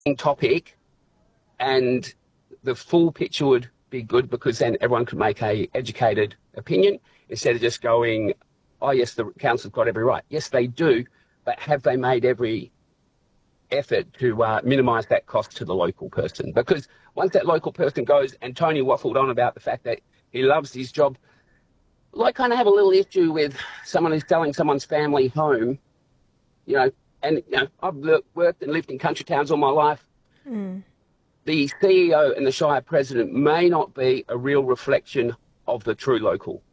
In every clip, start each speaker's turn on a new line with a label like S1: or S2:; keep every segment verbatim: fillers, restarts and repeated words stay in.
S1: topic, and the full picture would be good because then everyone could make a educated opinion instead of just going, oh, yes, the council's got every right. Yes, they do, but have they made every effort to uh, minimise that cost to the local person? Because once that local person goes, and Tony waffled on about the fact that he loves his job, well, I kind of have a little issue with someone who's selling someone's family home, you know, and you know, I've worked and lived in country towns all my life.
S2: Mm.
S1: The C E O and the Shire president may not be a real reflection of the true local.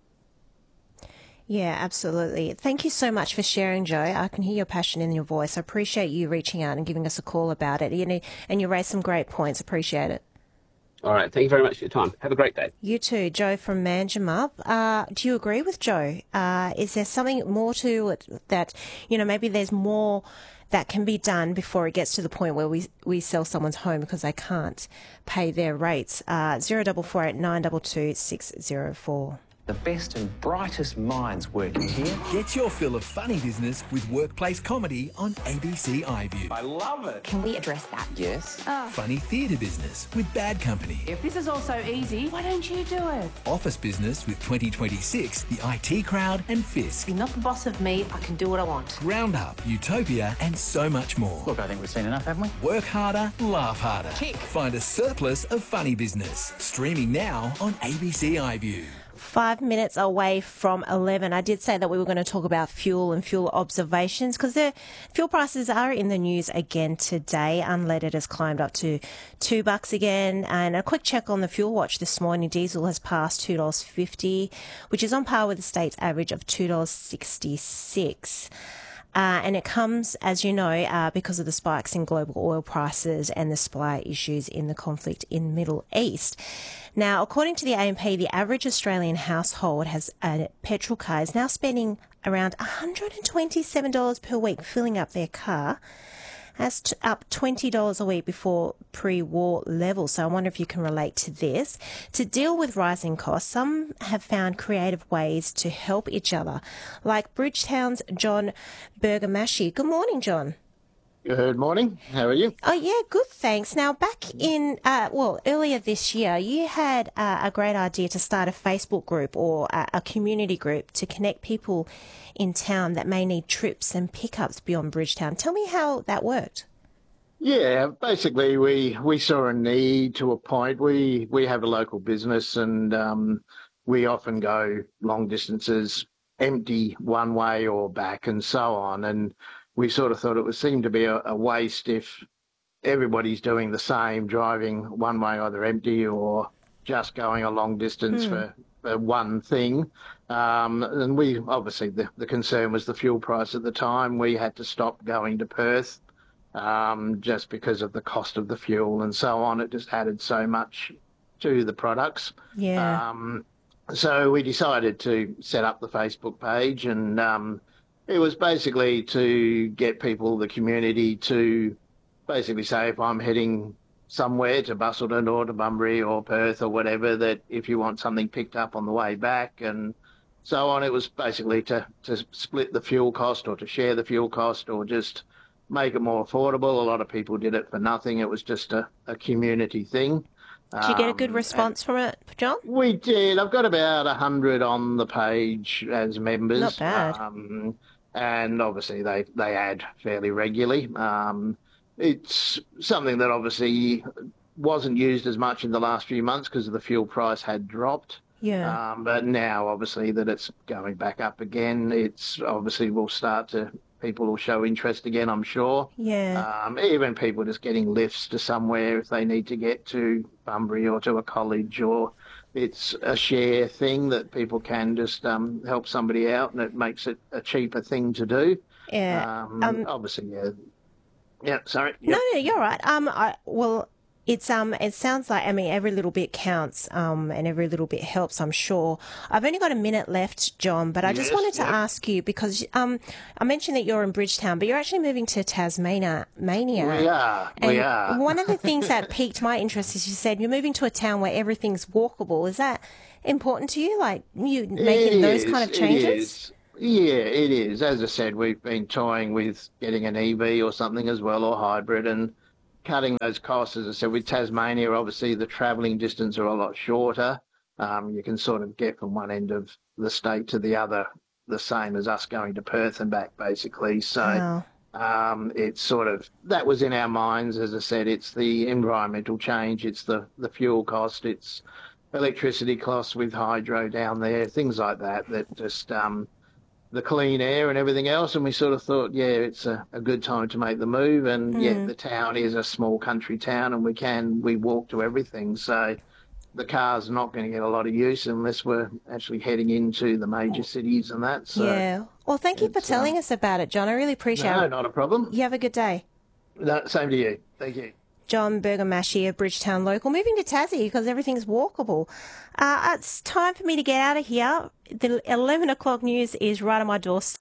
S2: Yeah, absolutely. Thank you so much for sharing, Joe. I can hear your passion in your voice. I appreciate you reaching out and giving us a call about it. You know, and you raised some great points. Appreciate it.
S1: All right. Thank you very much for your time. Have a great day.
S2: You too, Joe from Manjimup. Uh, do you agree with Joe? Uh, is there something more to it that, you know, maybe there's more that can be done before it gets to the point where we we sell someone's home because they can't pay their rates? Uh, zero double four eight nine double two six zero four.
S3: The best and brightest minds working here.
S4: Get your fill of funny business with workplace comedy on A B C iView.
S3: I love it.
S5: Can we address that?
S3: Yes.
S5: Oh.
S4: Funny theatre business with Bad Company.
S6: If this is all so easy, why don't you do it?
S4: Office business with twenty twenty-six, the I T Crowd and Fisk.
S6: You're not the boss of me. I can do what I want.
S4: Roundup, Utopia and so much more.
S3: Look, I think we've seen enough, haven't we?
S4: Work harder, laugh harder.
S3: Tick.
S4: Find a surplus of funny business. Streaming now on A B C iView.
S2: Five minutes away from eleven. I did say that we were going to talk about fuel and fuel observations because the fuel prices are in the news again today. Unleaded has climbed up to two bucks again. And a quick check on the Fuel Watch this morning. Diesel has passed two dollars fifty, which is on par with the state's average of two dollars sixty-six. Uh, and it comes, as you know, uh, because of the spikes in global oil prices and the supply issues in the conflict in Middle East. Now, according to the A M P, the average Australian household has a petrol car is now spending around one hundred twenty-seven dollars per week filling up their car. That's t- up twenty dollars a week before pre-war levels. So I wonder if you can relate to this. To deal with rising costs, some have found creative ways to help each other, like Bridgetown's John Bergamashi. Good morning, John.
S7: Good morning. How are you?
S2: Oh, yeah, good, thanks. Now, back in, uh, well, earlier this year, you had uh, a great idea to start a Facebook group or a, a community group to connect people in town that may need trips and pickups beyond Bridgetown. Tell me how that worked.
S7: Yeah, basically we we saw a need to a point. We we have a local business and um, we often go long distances, empty one way or back and so on. And we sort of thought it would seem to be a, a waste if everybody's doing the same, driving one way, either empty or just going a long distance
S2: Mm.
S7: for, for one thing. Um, and we, obviously, the, the concern was the fuel price at the time. We had to stop going to Perth um, just because of the cost of the fuel and so on. It just added so much to the products.
S2: Yeah.
S7: Um, so we decided to set up the Facebook page and um, it was basically to get people, the community, to basically say if I'm heading somewhere to Busselton or to Bunbury or Perth or whatever, that if you want something picked up on the way back and so on, it was basically to, to split the fuel cost or to share the fuel cost or just make it more affordable. A lot of people did it for nothing. It was just a, a community thing.
S2: Did you get a good
S7: Um,
S2: response from it, John?
S7: We did. I've got about one hundred on the page as members.
S2: Not bad.
S7: Um, and obviously they, they add fairly regularly. Um, it's something that obviously wasn't used as much in the last few months because the fuel price had dropped.
S2: Yeah.
S7: Um, but now, obviously, that it's going back up again, it's obviously will start to, people will show interest again, I'm sure.
S2: Yeah.
S7: Um, even people just getting lifts to somewhere if they need to get to Bunbury or to a college, or it's a share thing that people can just um, help somebody out and it makes it a cheaper thing to do.
S2: Yeah.
S7: Um,
S2: Um,
S7: obviously, yeah. Yeah, sorry.
S2: No,
S7: Yep.
S2: no, you're right. Um, I, well, it's um, it sounds like I mean every little bit counts. Um, and every little bit helps. I'm sure. I've only got a minute left, John, but I just
S7: Yes,
S2: wanted to
S7: yep.
S2: ask you because um, I mentioned that you're in Bridgetown, but you're actually moving to Tasmania. Mania.
S7: We are.
S2: And
S7: we are.
S2: one of the things that piqued my interest is you said you're moving to a town where everything's walkable. Is that important to you? Like you making
S7: It
S2: those
S7: is,
S2: kind of
S7: it
S2: changes?
S7: is. Yeah, it is. As I said, we've been toying with getting an E V or something as well, or hybrid, and cutting those costs, as I said, with Tasmania, obviously the travelling distance are a lot shorter. Um, you can sort of get from one end of the state to the other the same as us going to Perth and back, basically. So
S2: Wow.
S7: um, it's sort of, that was in our minds, as I said, it's the environmental change, it's the, the fuel cost, it's electricity costs with hydro down there, things like that, that just... Um, the clean air and everything else, and we sort of thought, yeah, it's a, a good time to make the move. And mm. yeah, the town is a small country town, and we can we walk to everything. So the car's not going to get a lot of use unless we're actually heading into the major cities and that. So
S2: yeah. Well, thank you for telling uh, us about it, John. I really appreciate
S7: no,
S2: it.
S7: No, not a problem.
S2: You have a good day.
S7: No, same to you. Thank you.
S2: John Bergamashi, a Bridgetown local, moving to Tassie because everything's walkable. Uh, it's time for me to get out of here. The eleven o'clock news is right on my doorstep.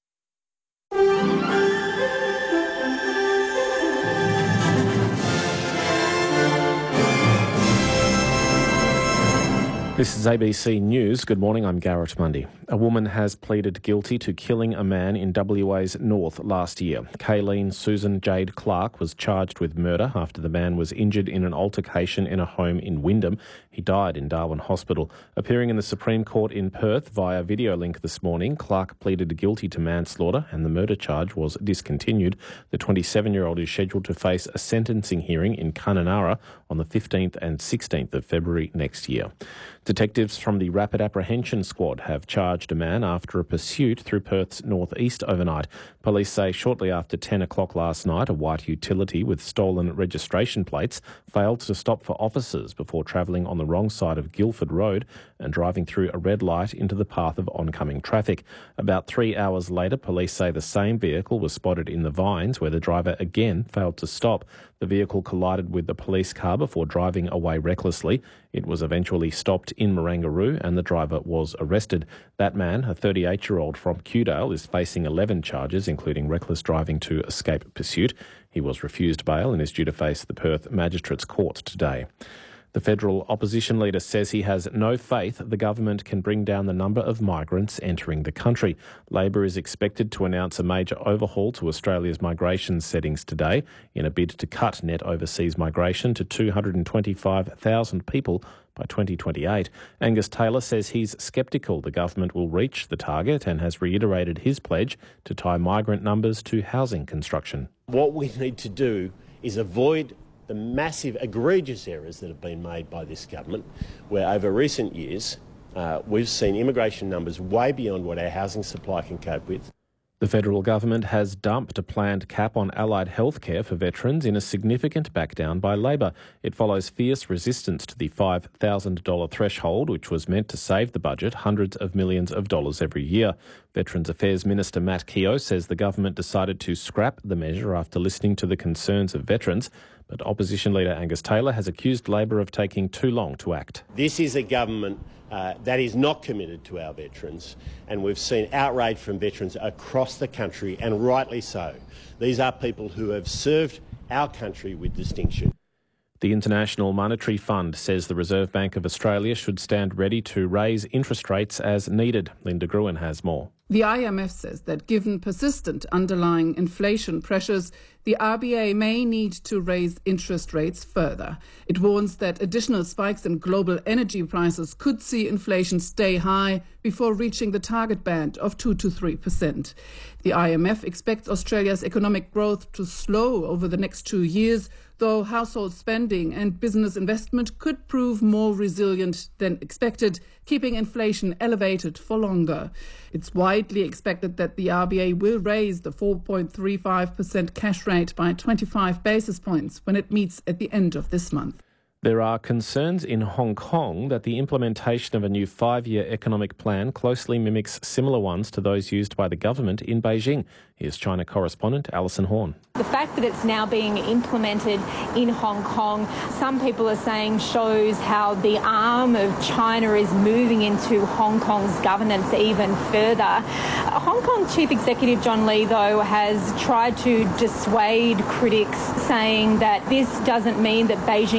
S5: This is A B C News. Good morning, I'm Garrett Mundy. A woman has pleaded guilty to killing a man in W A's north last year. Kayleen Susan Jade Clark was charged with murder after the man was injured in an altercation in a home in Wyndham. He died in Darwin Hospital. Appearing in the Supreme Court in Perth via video link this morning, Clark pleaded guilty to manslaughter and the murder charge was discontinued. The twenty-seven-year-old is scheduled to face a sentencing hearing in Kununurra on the fifteenth and sixteenth of February next year. Detectives from the Rapid Apprehension Squad have charged a man after a pursuit through Perth's northeast overnight. Police say shortly after ten o'clock last night, a white utility with stolen registration plates failed to stop for officers before travelling on the wrong side of Guildford Road and driving through a red light into the path of oncoming traffic. About three hours later, police say the same vehicle was spotted in the Vines, where the driver again failed to stop. The vehicle collided with the police car before driving away recklessly. It was eventually stopped in Marangaroo and the driver was arrested. That man, a thirty-eight-year-old from Kewdale, is facing eleven charges, including reckless driving to escape pursuit. He was refused bail and is due to face the Perth Magistrates Court today. The federal opposition leader says he has no faith the government can bring down the number of migrants entering the country. Labor is expected to announce a major overhaul to Australia's migration settings today in a bid to cut net overseas migration to two hundred twenty-five thousand people by twenty twenty-eight. Angus Taylor says he's sceptical the government will reach the target and has reiterated his pledge to tie migrant numbers to housing construction.
S8: What we need to do is avoid the massive, egregious errors that have been made by this government, where over recent years uh, we've seen immigration numbers way beyond what our housing supply can cope with.
S5: The federal government has dumped a planned cap on allied healthcare for veterans in a significant backdown by Labor. It follows fierce resistance to the five thousand dollars threshold, which was meant to save the budget hundreds of millions of dollars every year. Veterans Affairs Minister Matt Keogh says the government decided to scrap the measure after listening to the concerns of veterans. But opposition leader Angus Taylor has accused Labor of taking too long to act.
S8: This is a government uh, that is not committed to our veterans, and we've seen outrage from veterans across the country, and rightly so. These are people who have served our country with distinction.
S5: The International Monetary Fund says the Reserve Bank of Australia should stand ready to raise interest rates as needed. Linda Gruen has more.
S9: The I M F says that given persistent underlying inflation pressures, the R B A may need to raise interest rates further. It warns that additional spikes in global energy prices could see inflation stay high before reaching the target band of two to three percent. The I M F expects Australia's economic growth to slow over the next two years, though household spending and business investment could prove more resilient than expected, keeping inflation elevated for longer. It's widely expected that the R B A will raise the four point three five percent cash rate by twenty-five basis points when it meets at the end of this month.
S5: There are concerns in Hong Kong that the implementation of a new five-year economic plan closely mimics similar ones to those used by the government in Beijing. Here's China correspondent Alison Horn.
S10: The fact that it's now being implemented in Hong Kong, some people are saying shows how the arm of China is moving into Hong Kong's governance even further. Hong Kong Chief Executive John Lee, though, has tried to dissuade critics, saying that this doesn't mean that Beijing is going to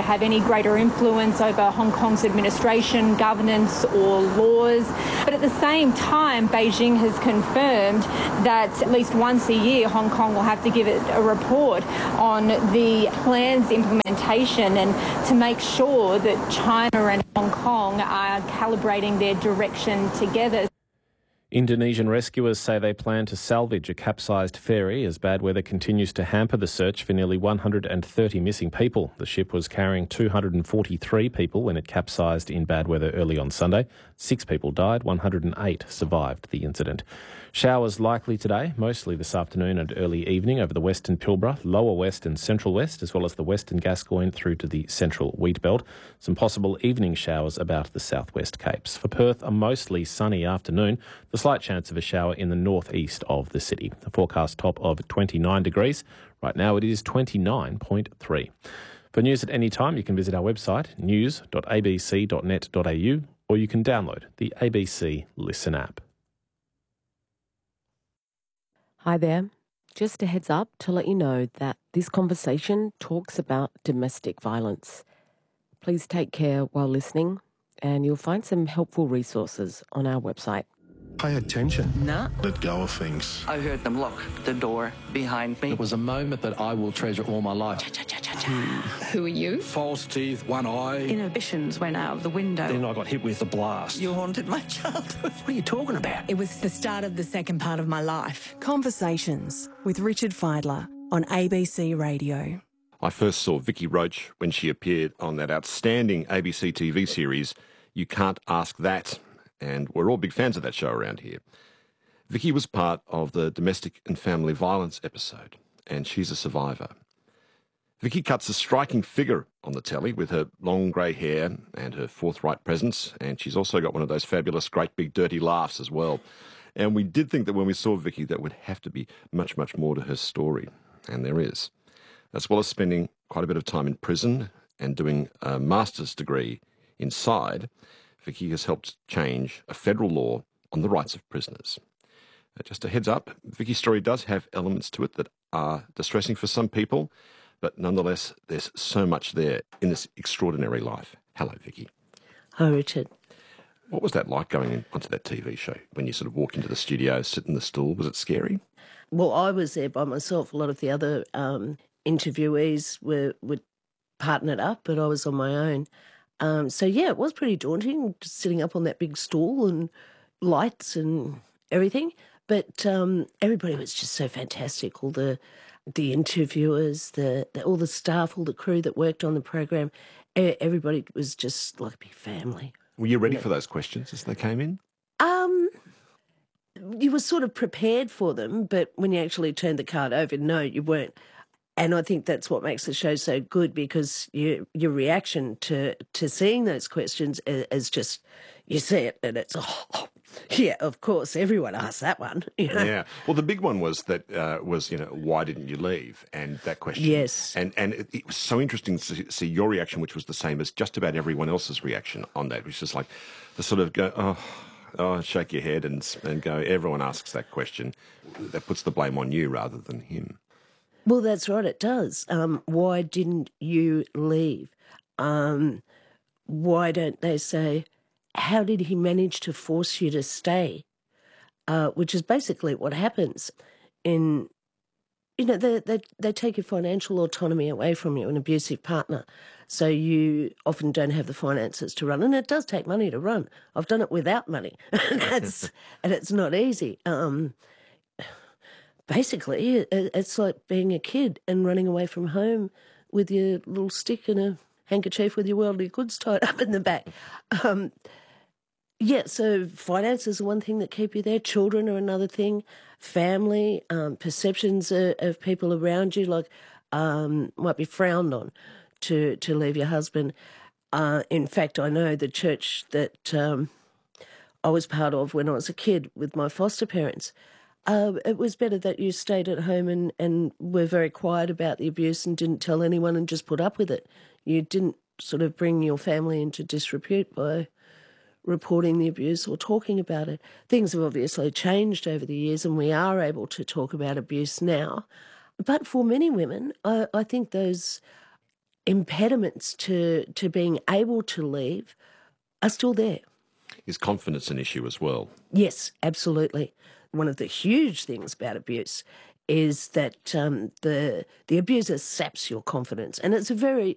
S10: have any greater influence over Hong Kong's administration, governance or laws. But at the same time, Beijing has confirmed that at least once a year Hong Kong will have to give it a report on the plan's implementation and to make sure that China and Hong Kong are calibrating their direction together.
S5: Indonesian rescuers say they plan to salvage a capsized ferry as bad weather continues to hamper the search for nearly one hundred thirty missing people. The ship was carrying two hundred forty-three people when it capsized in bad weather early on Sunday. Six people died, one hundred eight survived the incident. Showers likely today, mostly this afternoon and early evening over the western Pilbara, lower west and central west, as well as the western Gascoyne through to the central wheat belt. Some possible evening showers about the southwest Capes. For Perth, a mostly sunny afternoon, the slight chance of a shower in the northeast of the city. The forecast top of twenty-nine degrees. Right now it is twenty-nine point three. For news at any time, you can visit our website, news dot a b c dot net dot a u, or you can download the A B C Listen app.
S11: Hi there. Just a heads up to let you know that this conversation talks about domestic violence. Please take care while listening, and you'll find some helpful resources on our website.
S12: Pay attention.
S13: Nah.
S12: Let go of things.
S13: I heard them lock the door behind me.
S14: It was a moment that I will treasure all my life.
S15: Who are you?
S14: False teeth, one eye.
S15: Inhibitions went out of the window.
S14: Then I got hit with a blast.
S13: You haunted my childhood.
S14: What are you talking about?
S15: It was the start of the second part of my life.
S16: Conversations with Richard Fiedler on A B C Radio.
S17: I first saw Vicky Roach when she appeared on that outstanding A B C T V series, You Can't Ask That, and we're all big fans of that show around here. Vicky was part of the domestic and family violence episode, and she's a survivor. Vicky cuts a striking figure on the telly with her long grey hair and her forthright presence, and she's also got one of those fabulous great big dirty laughs as well. And we did think that when we saw Vicky that would have to be much, much more to her story, and there is. As well as spending quite a bit of time in prison and doing a master's degree inside, Vicky has helped change a federal law on the rights of prisoners. Uh, just a heads up, Vicky's story does have elements to it that are distressing for some people, but nonetheless, there's so much there in this extraordinary life. Hello, Vicky.
S18: Hi, Richard.
S17: What was that like going in, onto that T V show when you sort of walk into the studio, sit in the stool? Was it scary?
S18: Well, I was there by myself. A lot of the other um, interviewees were, were partnered up, but I was on my own. Um, so, yeah, it was pretty daunting, just sitting up on that big stool and lights and everything. But um, everybody was just so fantastic. All the the interviewers, the, the all the staff, all the crew that worked on the program, everybody was just like a big family.
S17: Were you ready
S18: yeah.
S17: for those questions as they came in?
S18: Um, you were sort of prepared for them, but when you actually turned the card over, no, you weren't. And I think that's what makes the show so good, because you, your reaction to, to seeing those questions is, is just, you see it and it's, oh, yeah, of course, everyone asks that one. You know?
S17: Yeah. Well, the big one was that uh, was, you know, why didn't you leave? And that question.
S18: Yes.
S17: And and it, it was so interesting to see your reaction, which was the same as just about everyone else's reaction on that, which is like to sort of go, oh, oh, shake your head and and go, everyone asks that question. That puts the blame on you rather than him.
S18: Well, that's right, it does. Um, why didn't you leave? Um, why don't they say, how did he manage to force you to stay? Uh, which is basically what happens in, you know, they, they, they take your financial autonomy away from you, an abusive partner. So you often don't have the finances to run. And it does take money to run. I've done it without money. That's, and it's not easy. Um Basically, it's like being a kid and running away from home with your little stick and a handkerchief with your worldly goods tied up in the back. Um, yeah, so finances are one thing that keep you there. Children are another thing. Family, um, perceptions of, of people around you, like um, might be frowned on to, to leave your husband. Uh, in fact, I know the church that um, I was part of when I was a kid with my foster parents, Uh, it was better that you stayed at home and, and were very quiet about the abuse and didn't tell anyone and just put up with it. You didn't sort of bring your family into disrepute by reporting the abuse or talking about it. Things have obviously changed over the years and we are able to talk about abuse now. But for many women, I, I think those impediments to, to being able to leave are still there.
S17: Is confidence an issue as well?
S18: Yes, absolutely. One of the huge things about abuse is that um, the the abuser saps your confidence, and it's a very